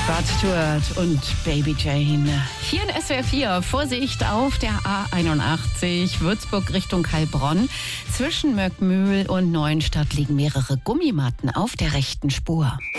Rod Stewart und Baby Jane. Hier in SWR 4, Vorsicht auf der A81, Würzburg Richtung Heilbronn. Zwischen Möckmühl und Neuenstadt liegen mehrere Gummimatten auf der rechten Spur.